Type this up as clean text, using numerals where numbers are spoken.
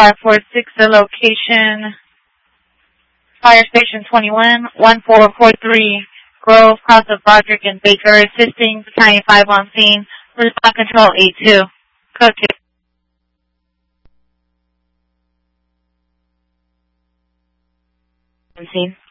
546, the location, Fire Station 21, 1443, Grove, Cross of Broderick and Baker, assisting Battalion 5 on scene, response control 82. Code 2. On scene.